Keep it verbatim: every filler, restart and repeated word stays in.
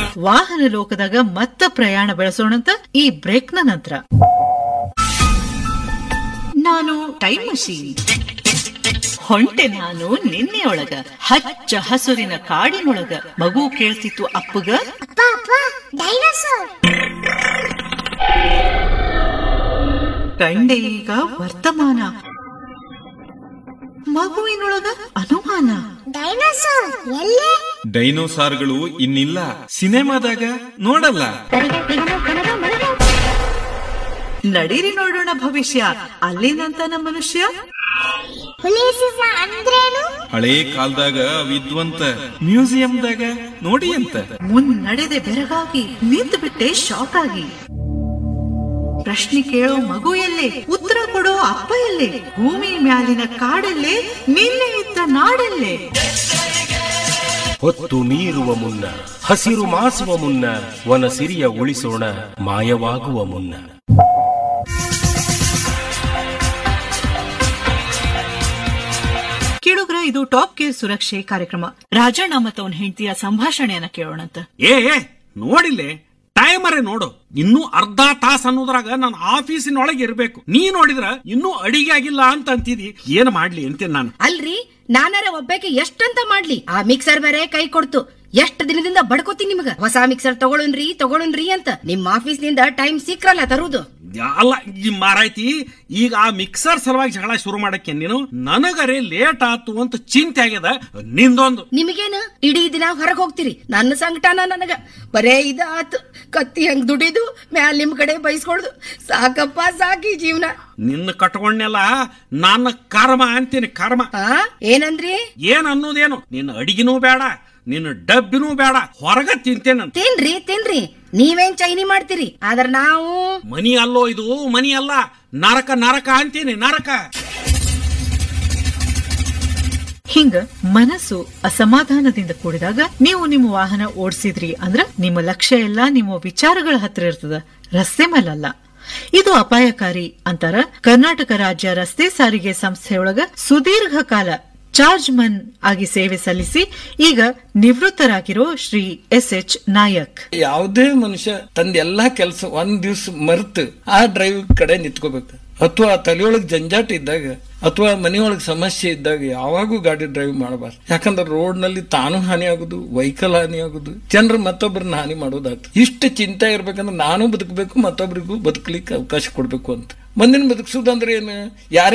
ವಾಹನ ಲೋಕದಾಗ ಮತ್ತ ಪ್ರಯಾಣ ಬೆಳೆಸೋಣಂತ ಈ ಬ್ರೇಕ್ ನ ನಂತರ. ನಾನು ಟೈಮ್ ಮಷೀನ್ ಹೊಂಟೆ ನಾನು ನಿನ್ನೆಯೊಳಗ ಹಚ್ಚ ಹಸುರಿನ ಕಾಡಿನೊಳಗ ಮಗು ಕೇಳ್ತಿತ್ತು ಅಪ್ಪಗ ಕಂಡೆ ಈಗ ವರ್ತಮಾನ ಮಗುವಿನೊಳಗ ಅನುಮಾನ ಡೈನೋಸಾರ್ಗಳು ಇನ್ನಿಲ್ಲ ಸಿನಿಮಾದಾಗ ನೋಡಲ್ಲ. ನಡೀರಿ ನೋಡೋಣ ಭವಿಷ್ಯ ಅಲ್ಲೇನಂತ ನಮ್ಮ ಮನುಷ್ಯ. ಹಳೇ ಕಾಲದಾಗ ವಿದ್ವಂತ ಮ್ಯೂಸಿಯಂದಾಗ ನೋಡಿ ಅಂತ ಮುನ್ನಡೆದೆ ಬೆರಗಾಗಿ ನಿಂತು ಬಿಟ್ಟೆ ಶಾಕ್ ಆಗಿ. ಪ್ರಶ್ನೆ ಕೇಳೋ ಮಗು ಎಲ್ಲೇ, ಉತ್ತರ ಕೊಡೋ ಅಪ್ಪ ಎಲ್ಲೇ, ಭೂಮಿ ಮ್ಯಾಲಿನ ಕಾಡಲ್ಲೇ ನಿನ್ನೆ ಇದ್ದ ನಾಡಲ್ಲೇ. ಹೊತ್ತು ಮೀರುವ ಮುನ್ನ, ಹಸಿರು ಮಾಸುವ ಮುನ್ನ, ವನ ಸಿರಿಯ ಉಳಿಸೋಣ ಮಾಯವಾಗುವ ಮುನ್ನ. ಕೇಳುಗ್ರ, ಇದು ಟಾಪ್ ಕೇರ್ ಸುರಕ್ಷೆ ಕಾರ್ಯಕ್ರಮ. ರಾಜಣ್ಣ ಮತ್ತು ಅವನ ಹೆಂಡತಿಯ ಸಂಭಾಷಣೆಯನ್ನ ಕೇಳೋಣಂತ. ಏ ನೋಡಿಲ್ಲೇ ಟೈಮರೇ ನೋಡು, ಇನ್ನೂ ಅರ್ಧ ತಾಸ ಅನ್ನೋದ್ರಾಗ ನಾನು ಆಫೀಸಿನೊಳಗೆ ಇರ್ಬೇಕು. ನೀ ನೋಡಿದ್ರ ಇನ್ನೂ ಅಡಿಗೆ ಆಗಿಲ್ಲ ಅಂತ ಅಂತಿದಿ. ಏನ್ ಮಾಡ್ಲಿ ಅಂತೀನಿ ನಾನು. ಅಲ್ರಿ, ನಾನಾರ ಒಬ್ಬಾಕೆ ಎಷ್ಟಂತ ಮಾಡ್ಲಿ, ಆ ಮಿಕ್ಸರ್ ಬೇರೆ ಕೈ ಕೊಡ್ತು. ಎಷ್ಟ್ ದಿನದಿಂದ ಬಡ್ಕೋತೀನಿ ನಿಮ್ಗ ಹೊಸ ಮಿಕ್ಸರ್ ತಗೊಳುನ್ರಿ ತಗೊಳುನ್ರಿ ಅಂತ. ನಿಮ್ ಆಫೀಸ್ ನಿಂದ ಟೈಮ್ ಸಿಕ್ರಲ್ಲ ತರುದು. ಅಲ್ಲ ಈ ಮಾರಾಯ್ತಿ, ಈಗ ಆ ಮಿಕ್ಸರ್ ಸಲುವಾಗಿ ಜಗಳ ಶುರು ಮಾಡಕ್ಕೆ ನೀನು ನನಗರೆ ಲೇಟ್ ಆತು ಅಂತ ಚಿಂತೆ ಆಗ್ಯದ ನಿಂದೊಂದು. ನಿಮಗೇನು ಇಡೀ ದಿನ ಹೊರಗ್ ಹೋಗ್ತೀರಿ, ನನ್ನ ಸಂಕಟನ ನನಗ ಬರೇ ಇದ ಆತು. ಕತ್ತಿ ಹಂಗ್ ದುಡಿದು ಮ್ಯಾಲ ನಿಮ್ ಕಡೆ ಬೈಸ್ಕೊಳ್ದು ಸಾಕಪ್ಪ, ಸಾಕಿ ಜೀವನ. ನಿನ್ನ ಕಟ್ಕೊಂಡ್ನೆಲ್ಲ ನನ್ನ ಕರ್ಮ ಅಂತೀನಿ, ಕರ್ಮ. ಏನಂದ್ರಿ? ಏನ್ ಅನ್ನೋದೇನು, ನಿನ್ನ ಅಡಿಗೆನೂ ಬೇಡ, ನಿನ್ನ ಡಬ್ಬಿನೂ ಬೇಡ, ಹೊರಗ ತಿಂತೇನ. ತಿನ್ರಿ ತಿನ್ರಿ, ನೀವೇನ್ ಚೈನಿ ಮಾಡ್ತೀರಿ, ಆದ್ರ ನಾವು ಮನಿ ಅಲ್ಲೋ ಇದು, ಮನಿ ಅಲ್ಲ, ನರಕ ನರಕ ಅಂತೀನಿ, ನರಕ. ಹಿಂಗ ಮನಸ್ಸು ಅಸಮಾಧಾನದಿಂದ ಕೂಡಿದಾಗ ನೀವು ನಿಮ್ಮ ವಾಹನ ಓಡಿಸಿದ್ರಿ ಅಂದ್ರ ನಿಮ್ಮ ಲಕ್ಷ್ಯ ಎಲ್ಲ ನಿಮ್ಮ ವಿಚಾರಗಳ ಹತ್ರ ಇರ್ತದ, ರಸ್ತೆ ಮೇಲಲ್ಲ. ಇದು ಅಪಾಯಕಾರಿ ಅಂತಾರ ಕರ್ನಾಟಕ ರಾಜ್ಯ ರಸ್ತೆ ಸಾರಿಗೆ ಸಂಸ್ಥೆಯೊಳಗ ಸುದೀರ್ಘ ಕಾಲ ಚಾರ್ಜ್ ಮನ್ ಆಗಿ ಸೇವೆ ಸಲ್ಲಿಸಿ ಈಗ ನಿವೃತ್ತರಾಗಿರೋ ಶ್ರೀ ಎಸ್ ಎಚ್ ನಾಯಕ್. ಯಾವುದೇ ಮನುಷ್ಯ ತಂದ ಎಲ್ಲಾ ಕೆಲಸ ಒಂದ್ ದಿವ್ಸ ಮರ್ತು ಆ ಡ್ರೈವ್ ಕಡೆ ನಿಂತ್ಕೋಬೇಕು. ಅಥವಾ ತಲೆಯೊಳಗ್ ಜಂಜಾಟ ಇದ್ದಾಗ ಅಥವಾ ಮನೆಯೊಳಗೆ ಸಮಸ್ಯೆ ಇದ್ದಾಗ ಯಾವಾಗೂ ಗಾಡಿ ಡ್ರೈವ್ ಮಾಡಬಾರ್ದು. ಯಾಕಂದ್ರೆ ರೋಡ್ ನಲ್ಲಿ ತಾನು ಹಾನಿ ಆಗುದು, ವೆಹಿಕಲ್ ಹಾನಿ ಆಗುದು, ಜನರು ಮತ್ತೊಬ್ಬರನ್ನ ಹಾನಿ ಮಾಡೋದಾಗ್ತದೆ. ಇಷ್ಟು ಚಿಂತೆ ಇರ್ಬೇಕಂದ್ರೆ ನಾನು ಬದುಕಬೇಕು, ಮತ್ತೊಬ್ಬರಿಗೂ ಬದುಕಲಿಕ್ಕೆ ಅವಕಾಶ ಕೊಡ್ಬೇಕು ಅಂತ. ಮಂದಿನ ಬದುಕಿಸುದಂದ್ರೆ ಏನು, ಯಾರ